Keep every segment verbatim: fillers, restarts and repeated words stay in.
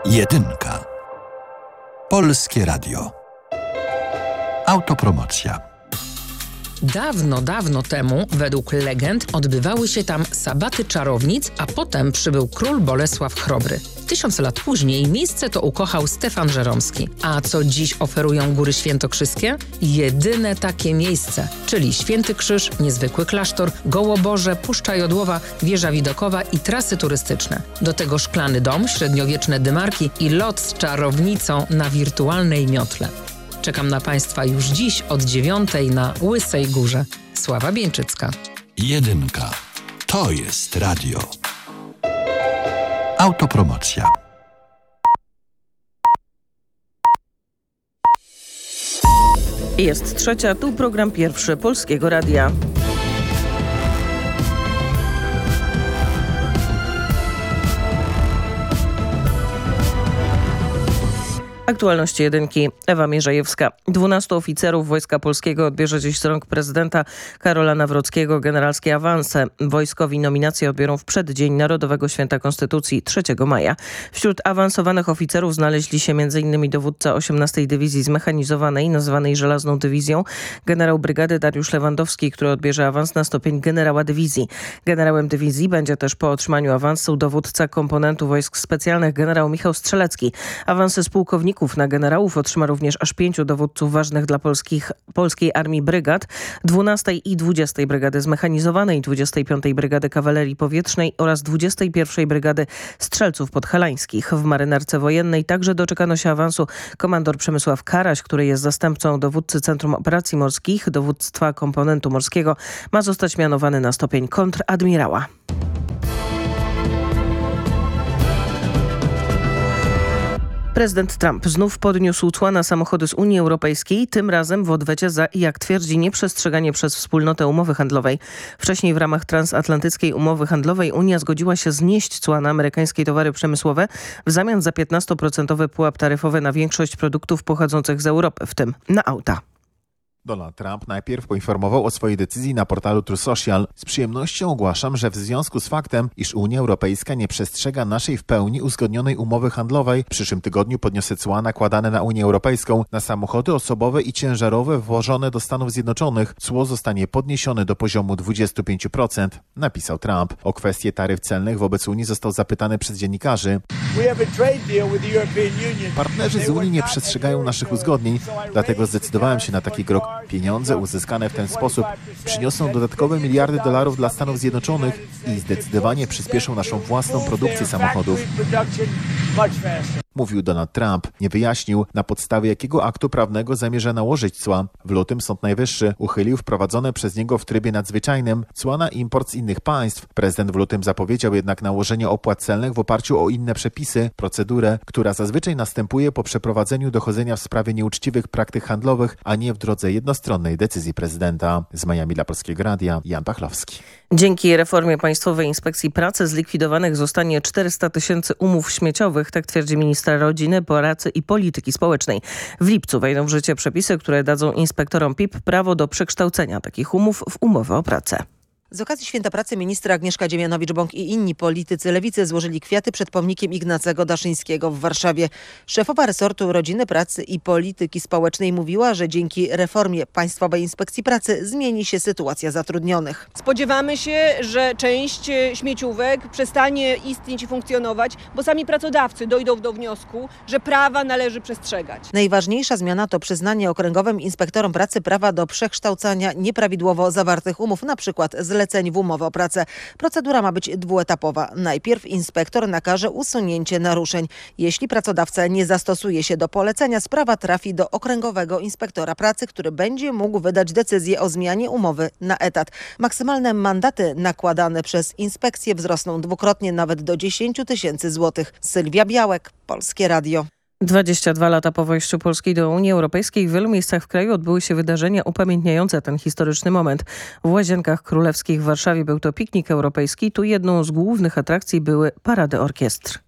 Jedynka. Polskie Radio. Autopromocja. Dawno, dawno temu, według legend, odbywały się tam sabaty czarownic, a potem przybył król Bolesław Chrobry. Tysiąc lat później miejsce to ukochał Stefan Żeromski. A co dziś oferują Góry Świętokrzyskie? Jedyne takie miejsce, czyli Święty Krzyż, niezwykły klasztor, Gołoborze, Puszcza Jodłowa, wieża widokowa i trasy turystyczne. Do tego szklany dom, średniowieczne dymarki i lot z czarownicą na wirtualnej miotle. Czekam na Państwa już dziś od dziewiątej na Łysej Górze. Sława Bieńczycka. Jedynka. To jest radio. Autopromocja. Jest trzecia, tu program pierwszy Polskiego Radia. Aktualności jedynki. Ewa Mierzejewska. Dwunastu oficerów Wojska Polskiego odbierze dziś z rąk prezydenta Karola Nawrockiego generalskie awanse. Wojskowi nominacje odbiorą w przeddzień Narodowego Święta Konstytucji trzeciego maja. Wśród awansowanych oficerów znaleźli się m.in. dowódca osiemnastej Dywizji Zmechanizowanej, nazwanej Żelazną Dywizją, generał brygady Dariusz Lewandowski, który odbierze awans na stopień generała dywizji. Generałem dywizji będzie też po otrzymaniu awansu dowódca komponentu wojsk specjalnych generał Michał Strzelecki. Awansy z pułkowników na generałów otrzyma również aż pięciu dowódców ważnych dla polskich, polskiej armii brygad, dwunastej i dwudziestej Brygady Zmechanizowanej, dwudziestej piątej Brygady Kawalerii Powietrznej oraz dwudziestej pierwszej Brygady Strzelców Podhalańskich. W marynarce wojennej także doczekano się awansu komandor Przemysław Karaś, który jest zastępcą dowódcy Centrum Operacji Morskich, dowództwa komponentu morskiego, ma zostać mianowany na stopień kontradmirała. Prezydent Trump znów podniósł cła na samochody z Unii Europejskiej, tym razem w odwecie za, jak twierdzi, nieprzestrzeganie przez wspólnotę umowy handlowej. Wcześniej w ramach transatlantyckiej umowy handlowej Unia zgodziła się znieść cła na amerykańskie towary przemysłowe w zamian za piętnastoprocentowy pułap taryfowy na większość produktów pochodzących z Europy, w tym na auta. Donald Trump najpierw poinformował o swojej decyzji na portalu Truth Social. Z przyjemnością ogłaszam, że w związku z faktem, iż Unia Europejska nie przestrzega naszej w pełni uzgodnionej umowy handlowej, w przyszłym tygodniu podniosę cła nakładane na Unię Europejską na samochody osobowe i ciężarowe wwożone do Stanów Zjednoczonych. Cło zostanie podniesione do poziomu dwadzieścia pięć procent, napisał Trump. O kwestię taryf celnych wobec Unii został zapytany przez dziennikarzy. Partnerzy z Unii nie przestrzegają naszych uzgodnień, dlatego zdecydowałem się na taki krok. Pieniądze uzyskane w ten sposób przyniosą dodatkowe miliardy dolarów dla Stanów Zjednoczonych i zdecydowanie przyspieszą naszą własną produkcję samochodów. Mówił Donald Trump. Nie wyjaśnił, na podstawie jakiego aktu prawnego zamierza nałożyć cła. W lutym Sąd Najwyższy uchylił wprowadzone przez niego w trybie nadzwyczajnym cła na import z innych państw. Prezydent w lutym zapowiedział jednak nałożenie opłat celnych w oparciu o inne przepisy, procedurę, która zazwyczaj następuje po przeprowadzeniu dochodzenia w sprawie nieuczciwych praktyk handlowych, a nie w drodze jednostronnej decyzji prezydenta. Z Miami dla Polskiego Radia, Jan Pachlowski. Dzięki reformie Państwowej Inspekcji Pracy zlikwidowanych zostanie czterysta tysięcy umów śmieciowych, tak twierdzi minister Rodziny, Pracy i Polityki Społecznej. W lipcu wejdą w życie przepisy, które dadzą inspektorom P I P prawo do przekształcenia takich umów w umowy o pracę. Z okazji Święta Pracy ministra Agnieszka Dziemianowicz-Bąk i inni politycy lewicy złożyli kwiaty przed pomnikiem Ignacego Daszyńskiego w Warszawie. Szefowa resortu Rodziny, Pracy i Polityki Społecznej mówiła, że dzięki reformie Państwowej Inspekcji Pracy zmieni się sytuacja zatrudnionych. Spodziewamy się, że część śmieciówek przestanie istnieć i funkcjonować, bo sami pracodawcy dojdą do wniosku, że prawa należy przestrzegać. Najważniejsza zmiana to przyznanie okręgowym inspektorom pracy prawa do przekształcania nieprawidłowo zawartych umów, na przykład z zleceń w umowę o pracę. Procedura ma być dwuetapowa. Najpierw inspektor nakaże usunięcie naruszeń. Jeśli pracodawca nie zastosuje się do polecenia, sprawa trafi do okręgowego inspektora pracy, który będzie mógł wydać decyzję o zmianie umowy na etat. Maksymalne mandaty nakładane przez inspekcję wzrosną dwukrotnie, nawet do dziesięć tysięcy złotych. Sylwia Białek, Polskie Radio. dwadzieścia dwa lata po wejściu Polski do Unii Europejskiej w wielu miejscach w kraju odbyły się wydarzenia upamiętniające ten historyczny moment. W Łazienkach Królewskich w Warszawie był to piknik europejski. Tu jedną z głównych atrakcji były parady orkiestr.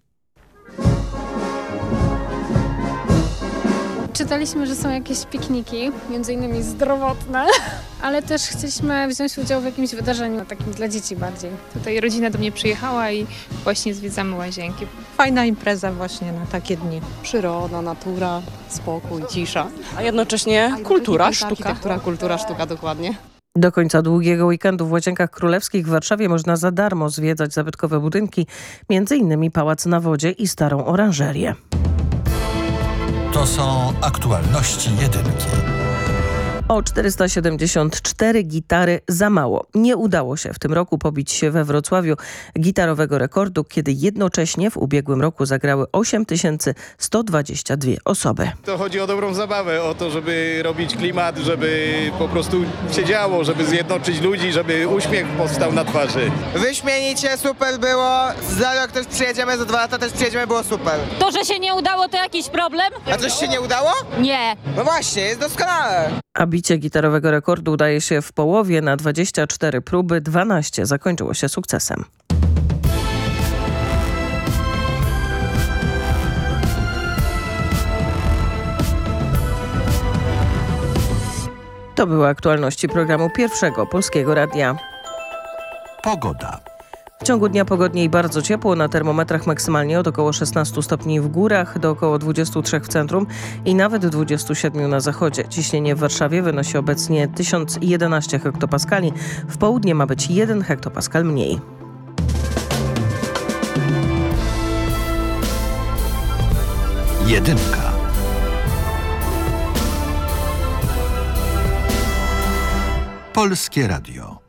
Czytaliśmy, że są jakieś pikniki, między innymi zdrowotne. ale też chcieliśmy wziąć udział w jakimś wydarzeniu takim dla dzieci bardziej. Tutaj rodzina do mnie przyjechała i właśnie zwiedzamy łazienki. Fajna impreza właśnie na takie dni. Przyroda, natura, spokój, cisza. A jednocześnie kultura, sztuka. Architektura, kultura, sztuka, dokładnie. Do końca długiego weekendu w Łazienkach Królewskich w Warszawie można za darmo zwiedzać zabytkowe budynki, między innymi Pałac na Wodzie i Starą Oranżerię. To są aktualności jedynki. O czterysta siedemdziesiąt cztery gitary za mało. Nie udało się w tym roku pobić się we Wrocławiu gitarowego rekordu, kiedy jednocześnie w ubiegłym roku zagrały osiem tysięcy sto dwadzieścia dwie osoby. To chodzi o dobrą zabawę, o to, żeby robić klimat, żeby po prostu się działo, żeby zjednoczyć ludzi, żeby uśmiech powstał na twarzy. Wyśmienicie, super było. Za rok też przyjedziemy, za dwa lata też przyjedziemy, było super. To, że się nie udało, to jakiś problem? A coś się nie udało? Nie. No właśnie, jest doskonale. A bicie gitarowego rekordu udaje się w połowie. Na dwadzieścia cztery próby, dwanaście zakończyło się sukcesem. To były aktualności programu Pierwszego Polskiego Radia. Pogoda. W ciągu dnia pogodnie i bardzo ciepło, na termometrach maksymalnie od około szesnastu stopni w górach, do około dwudziestu trzech w centrum i nawet dwudziestu siedmiu na zachodzie. Ciśnienie w Warszawie wynosi obecnie tysiąc jedenaście hektopaskali, w południe ma być jeden hektopaskal mniej. Jedynka. Polskie Radio.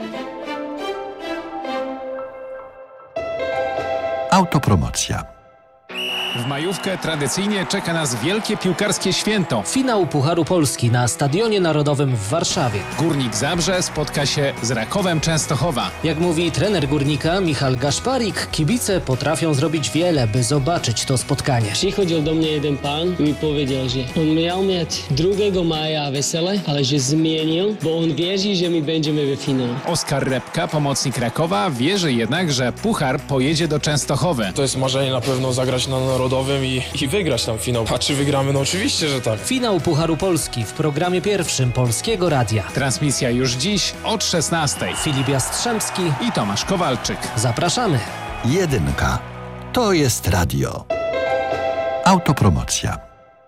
Autopromocja. W majówkę tradycyjnie czeka nas wielkie piłkarskie święto. Finał Pucharu Polski na Stadionie Narodowym w Warszawie. Górnik Zabrze spotka się z Rakowem Częstochowa. Jak mówi trener Górnika Michał Gaszparik, kibice potrafią zrobić wiele, by zobaczyć to spotkanie. Przychodził do mnie jeden pan i mi powiedział, że on miał mieć drugiego maja wesele, ale że zmienił, bo on wierzy, że my będziemy w finale. Oskar Repka, pomocnik Rakowa, wierzy jednak, że Puchar pojedzie do Częstochowy. To jest marzenie na pewno zagrać na Narodowym i, i wygrać tam finał. A czy wygramy? No oczywiście, że tak. Finał Pucharu Polski w programie pierwszym Polskiego Radia. Transmisja już dziś od szesnastej. Filip Jastrzębski i Tomasz Kowalczyk. Zapraszamy. Jedynka. To jest radio. Autopromocja.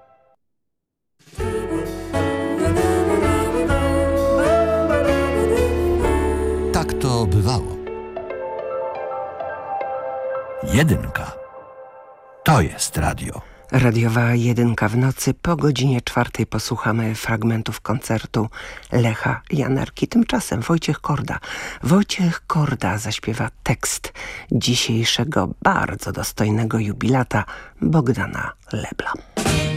Tak to bywało. Jedynka. To jest radio. Radiowa jedynka w nocy. Po godzinie czwartej posłuchamy fragmentów koncertu Lecha Janerki. Tymczasem Wojciech Korda. Wojciech Korda zaśpiewa tekst dzisiejszego bardzo dostojnego jubilata Bogdana Lebla.